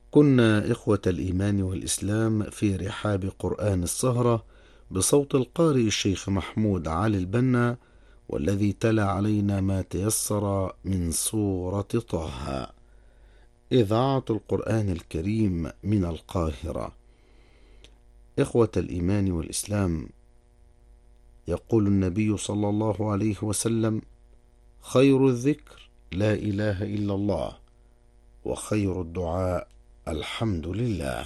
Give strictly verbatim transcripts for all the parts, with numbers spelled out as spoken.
كنا إخوة الإيمان والإسلام في رحاب قرآن السهرة بصوت القارئ الشيخ محمود علي البنا، والذي تلا علينا ما تيسر من سورة طه. إذاعة القرآن الكريم من القاهرة. إخوة الإيمان والإسلام، يقول النبي صلى الله عليه وسلم: خير الذكر لا إله إلا الله، وخير الدعاء الحمد لله.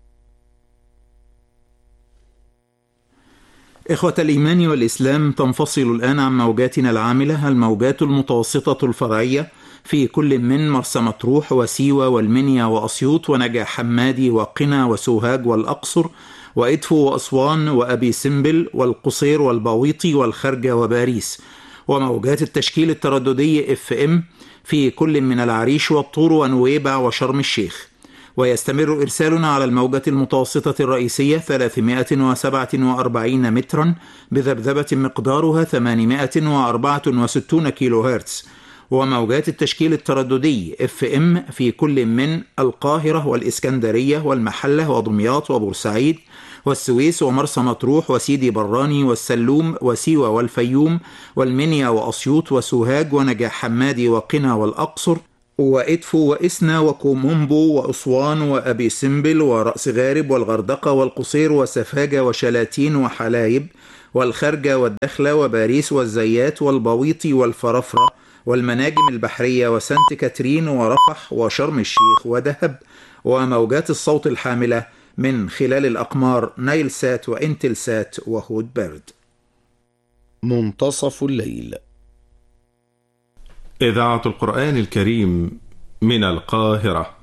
إخوة الإيمان والإسلام، تنفصل الآن عن موجاتنا العاملة الموجات المتوسطة الفرعية في كل من مرسى مطروح وسيوة والمنيا وأسيوط ونجع حمادي وقنا وسوهاج والأقصر وإدفو وأسوان وأبي سمبل والقصير والباويطي والخرجة وباريس، وموجات التشكيل الترددي اف ام في كل من العريش والطور ونويبع وشرم الشيخ. ويستمر إرسالنا على الموجة المتوسطة الرئيسية ثلاثمائة وسبعة وأربعين مترا بذبذبة مقدارها ثمانمائة وأربعة وستين كيلو هرتز، وموجات التشكيل الترددي اف ام في كل من القاهرة والإسكندرية والمحلة ودمياط وبورسعيد والسويس ومرسى مطروح وسيدي براني والسلوم وسيوة والفيوم والمنيا وأسيوط وسوهاج ونجع حمادي وقنا والأقصر وإدفو وإسنا وكومومبو وأسوان وأبي سمبل ورأس غارب والغردقة والقصير وسفاجة وشلاتين وحلايب والخرجة والدخلة وباريس والزيات والبويطي والفرافرة والمناجم البحرية وسانت كاترين ورفح وشرم الشيخ ودهب، وموجات الصوت الحاملة من خلال الأقمار نايل سات وإنتل سات وهود بيرد. منتصف الليل. إذاعة القرآن الكريم من القاهرة.